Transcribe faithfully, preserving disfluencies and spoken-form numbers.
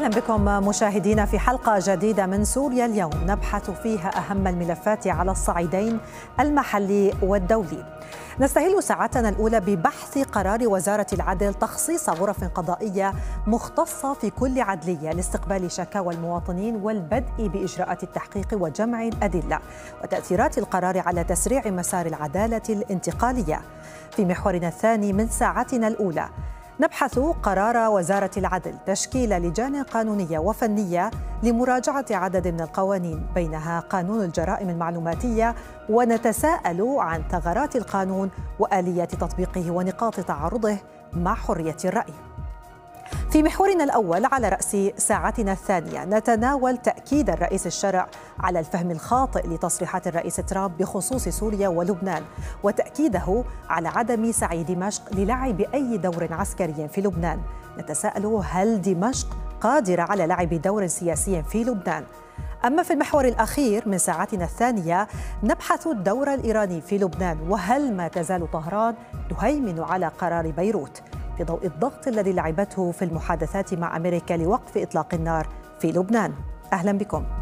أهلا بكم مشاهدينا في حلقة جديدة من سوريا اليوم نبحث فيها أهم الملفات على الصعيدين المحلي والدولي. نستهل ساعتنا الأولى ببحث قرار وزارة العدل تخصيص غرف قضائية مختصة في كل عدلية لاستقبال شكاوى المواطنين والبدء بإجراءات التحقيق وجمع الأدلة وتأثيرات القرار على تسريع مسار العدالة الانتقالية. في محورنا الثاني من ساعتنا الأولى نبحث قرار وزارة العدل تشكيل لجان قانونية وفنية لمراجعة عدد من القوانين بينها قانون الجرائم المعلوماتية، ونتساءل عن ثغرات القانون وآلية تطبيقه ونقاط تعارضه مع حرية الرأي. في محورنا الأول على رأس ساعتنا الثانية نتناول تأكيد الرئيس الشرع على الفهم الخاطئ لتصريحات الرئيس ترامب بخصوص سوريا ولبنان، وتأكيده على عدم سعي دمشق للعب أي دور عسكري في لبنان. نتساءل هل دمشق قادرة على لعب دور سياسي في لبنان؟ أما في المحور الأخير من ساعتنا الثانية نبحث الدور الإيراني في لبنان، وهل ما تزال طهران تهيمن على قرار بيروت في ضوء الضغط الذي لعبته في المحادثات مع أمريكا لوقف إطلاق النار في لبنان. أهلا بكم.